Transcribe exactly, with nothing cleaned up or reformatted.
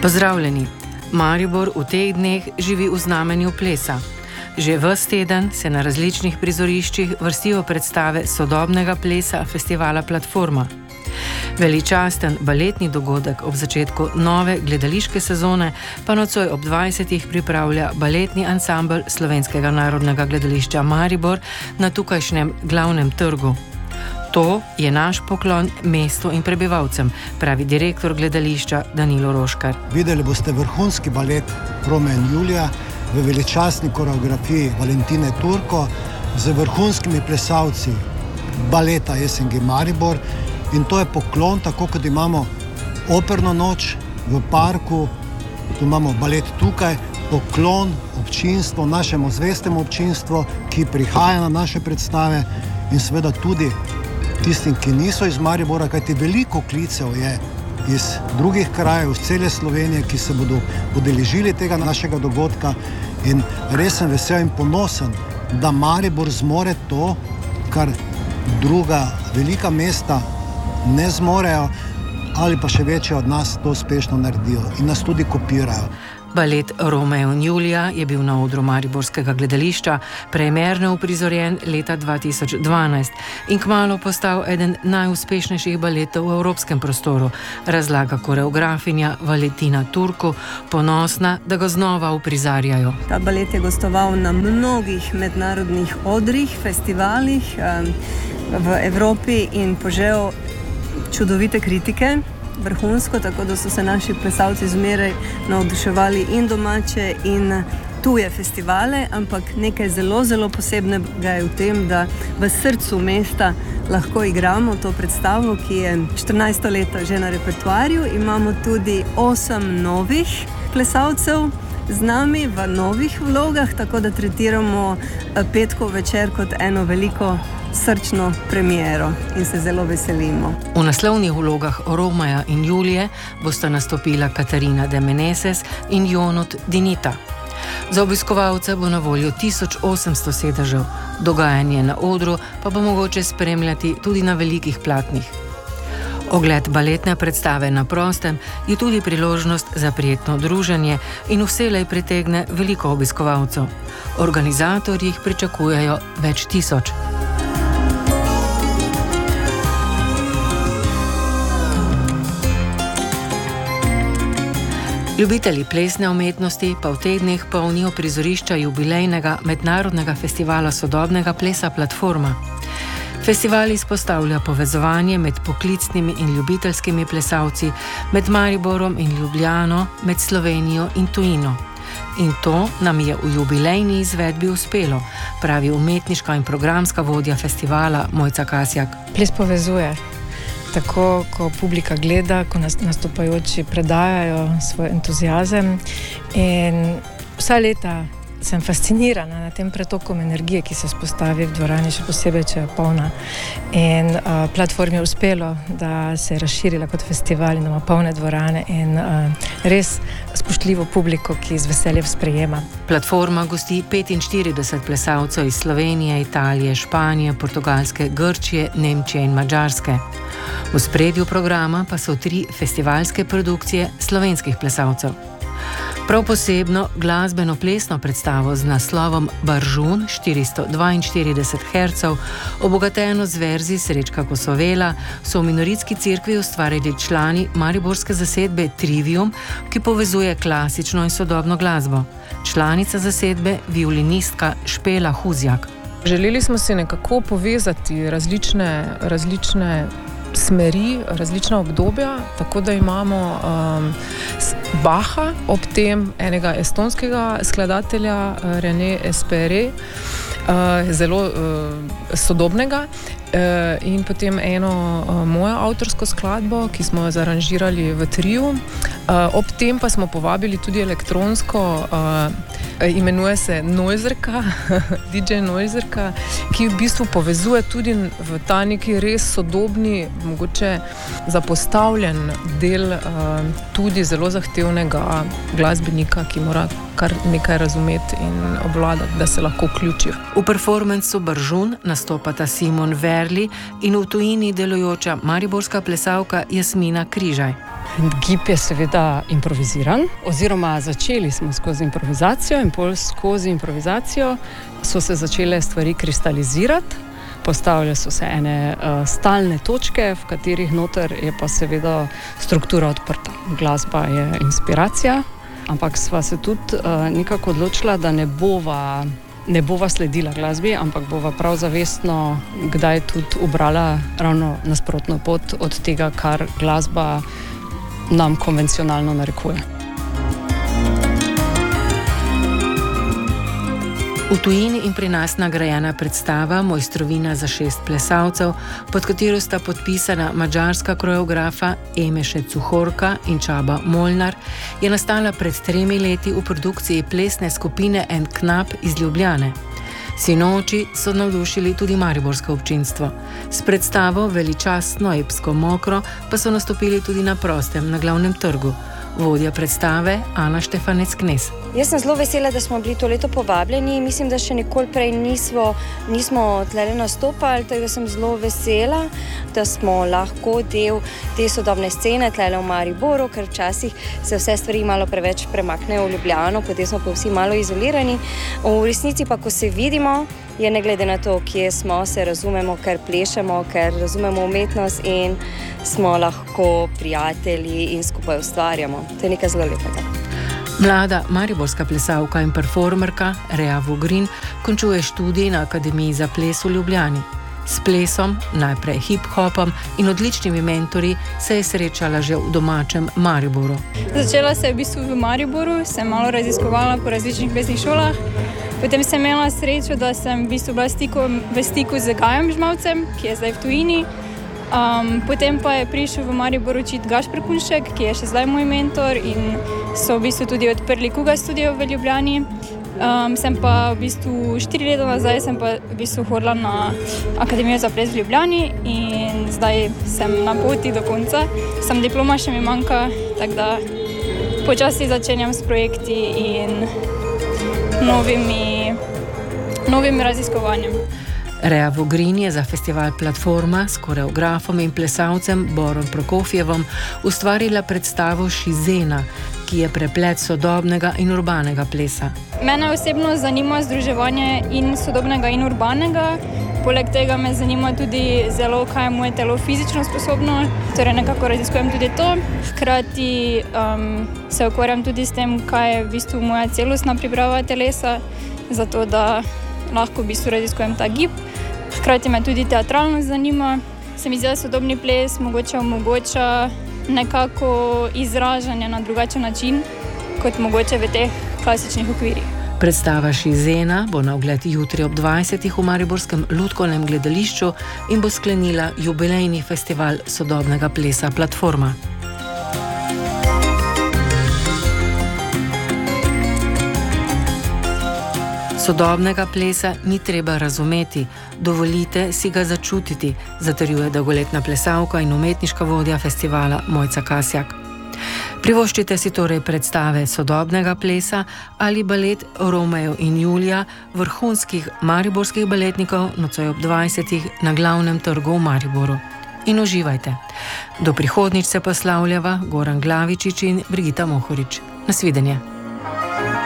Pozdravljeni! Maribor v teh dneh živi v znamenju plesa. Že ves teden se na različnih prizoriščih vrstijo predstave sodobnega plesa festivala Platforma. Veličasten baletni dogodek ob začetku nove gledališke sezone pa nocoj ob dvajsetih pripravlja baletni ansambel Slovenskega narodnega gledališča Maribor na tukajšnjem glavnem trgu. To je naš poklon mestu in prebivalcem, pravi direktor gledališča Danilo Roškar. Videli boste vrhunski balet Romeo in Julija v veličastni koreografiji Valentine Turko z vrhunskimi plesalci baleta S N G Maribor. In to je poklon, tako kot imamo operno noč v parku, tu imamo balet tukaj, poklon občinstvu, našemu zvestemu občinstvu, ki prihaja na naše predstave in seveda tudi tistim, ki niso iz Maribora, kajti veliko klicev je iz drugih krajev, iz cele Slovenije, ki se bodo udeležili tega našega dogodka in res sem vesel in ponosen, da Maribor zmore to, kar druga velika mesta ne zmorejo ali pa še večje od nas to uspešno naredijo in nas tudi kopirajo. Balet Romeo in Julija je bil na odru mariborskega gledališča premierno uprizorjen leta dva tisoč dvanajst in kmalu postal eden najuspešnejših baletov v evropskem prostoru, razlaga koreografinja Valentina Turko, ponosna, da ga znova uprizarjajo. Ta balet je gostoval na mnogih mednarodnih odrih, festivalih v Evropi in požel čudovite kritike, vrhunsko, tako da so se naši plesalci zmeraj navduševali in domače in tuje festivale, ampak nekaj zelo, zelo posebnega je v tem, da v srcu mesta lahko igramo to predstavo, ki je štirinajsto leto že na repertoarju. Imamo tudi osem novih plesalcev z nami v novih vlogah, tako da tretiramo petkov večer kot eno veliko srčno premiero in se zelo veselimo. V naslovnih vlogah Romeja in Julije bosta nastopila Katarina de Meneses in Jonut Dinita. Za obiskovalce bo na voljo tisoč osemsto sedežev, dogajanje na odru pa bo mogoče spremljati tudi na velikih platnih. Ogled baletne predstave na prostem je tudi priložnost za prijetno druženje in vselej pritegne veliko obiskovalcev. Organizatorji jih pričakujejo več tisoč. Ljubitelji plesne umetnosti pa v teh dneh polnijo prizorišča jubilejnega mednarodnega festivala sodobnega plesa Platforma. Festival izpostavlja povezovanje med poklicnimi in ljubiteljskimi plesalci, med Mariborom in Ljubljano, med Slovenijo in tujino. In to nam je v jubilejni izvedbi uspelo, pravi umetniška in programska vodja festivala Mojca Kasjak. Ples povezuje. Tako, ko publika gleda, ko nastopajoči predajajo svoj entuziazem in vsa leta sem fascinirana na tem pretokom energije, ki se spostavi v dvorani, še posebej, če je polna. In uh, Platformi je uspelo, da se je razširila kot festival in ima polne dvorane in uh, res spoštljivo publiko, ki z veseljem sprejema. Platforma gosti petinštirideset plesalcev iz Slovenije, Italije, Španije, Portugalske, Grčije, Nemčije in Madžarske. V spredju programa pa so tri festivalske produkcije slovenskih plesalcev. Prav posebno glasbeno-plesno predstavo z naslovom Baržun štiristo dvainštirideset hercev, obogateno z verzi Srečka Kosovela, so v Minoritski cerkvi ustvarili člani mariborske zasedbe Trivium, ki povezuje klasično in sodobno glasbo. Članica zasedbe, violinistka Špela Huzjak. Želeli smo si nekako povezati različne, različne smeri, različna obdobja, tako da imamo um, Baha, ob tem enega estonskega skladatelja René Espere, uh, zelo uh, sodobnega, uh, in potem eno uh, mojo avtorsko skladbo, ki smo jo zaranžirali v triu. Uh, ob tem pa smo povabili tudi elektronsko, uh, imenuje se Noizerka, D J Noizerka, ki v bistvu povezuje tudi v ta neki res sodobni, mogoče zapostavljen del uh, tudi zelo zahtevnega glasbenika, ki mora kar nekaj razumeti in obvladati, da se lahko vključi. V performancu Baržun nastopata Simon Ver Šperli in v tujini delujoča mariborska plesalka Jasmina Križaj. Gib je seveda improviziran, oziroma začeli smo skozi improvizacijo in pol skozi improvizacijo so se začele stvari kristalizirati, postavljale so se ene uh, stalne točke, v katerih noter je pa seveda struktura odprta. Glasba je inspiracija, ampak sva se tudi uh, nekako odločila, da ne bova, ne bova sledila glasbi, ampak bova prav zavestno kdaj tudi ubrala ravno nasprotno pot od tega, kar glasba nam konvencionalno narekuje. V tujini in pri nas nagrajena predstava Mojstrovina za šest plesalcev, pod katero sta podpisana madžarska koreografa Emeše Cuhorka in Csaba Molnar, je nastala pred tremi leti v produkciji plesne skupine En Knap iz Ljubljane. Sinoči so navdušili tudi mariborsko občinstvo. S predstavo Veličastno epsko mokro pa so nastopili tudi na prostem na Glavnem trgu. Vodja predstave Ana Štefanec-Knez. Jaz sem zelo vesela, da smo bili to leto povabljeni. Mislim, da še nikoli prej nismo, nismo tlele nastopali, tako da sem zelo vesela, da smo lahko del te sodobne scene tlele v Mariboru, ker včasih se vse stvari malo preveč premaknejo v Ljubljano, potem smo pa vsi malo izolirani. V resnici pa, ko se vidimo, je ne glede na to, kje smo, se razumemo, ker plešemo, ker razumemo umetnost in smo lahko prijatelji in skupaj ustvarjamo. To je nekaj zelo lepega. Mlada mariborska plesalka in performerka Rea Vogrin končuje študij na Akademiji za ples v Ljubljani. S plesom, najprej hip-hopom in odličnimi mentorji se je srečala že v domačem Mariboru. Začela se je v bistvu v Mariboru, sem malo raziskovala po različnih plesnih šolah. Potem sem imela srečo, da sem v bistvu bila stiku, v stiku z Gajem Žmavcem, ki je zdaj v tujini. Um, potem pa je prišel v Mariboru učiti Gašper Kunšek, ki je še zdaj moj mentor in so v bistvu tudi odprli Kuga studio v Ljubljani. Um, sem pa v bistvu štiri leta nazaj sem pa v bistvu hodila na Akademijo za ples v Ljubljani in zdaj sem na poti do konca. Sem diploma še mi manjka, tako da počasi začenjam s projekti in novimi, novimi raziskovanjem. Rea Vogrin je za festival Platforma s koreografom in plesalcem Borom Prokofjevom ustvarila predstavo Šizena, ki je preplet sodobnega in urbanega plesa. Mene osebno zanima združevanje in sodobnega in urbanega. Poleg tega me zanima tudi zelo, kaj je moje telo fizično sposobno, torej nekako raziskujem tudi to. Hkrati um, se ukvarjam tudi s tem, kaj je v bistvu moja celostna priprava telesa, zato da lahko v bistvu raziskujem ta gib. Hkrati me tudi teatralnost zanima. Se mi zdi, da sodobni ples mogoče omogoča nekako izražanje na drugačen način, kot mogoče v teh klasičnih okvirih. Predstava Šizena bo na ogled jutri ob dvajsetih v mariborskem Lutkovnem gledališču in bo sklenila jubilejni festival sodobnega plesa Platforma. Sodobnega plesa ni treba razumeti, dovolite si ga začutiti, zatrjuje dolgoletna plesalka in umetniška vodja festivala Mojca Kasjak. Privoščite si torej predstave sodobnega plesa ali balet Romeo in Julija vrhunskih mariborskih baletnikov nocoj ob dvajsetih na Glavnem trgu v Mariboru. In uživajte. Do prihodnjič se poslavljava Goran Glavičič in Brigita Mohorič. Nasvidenje.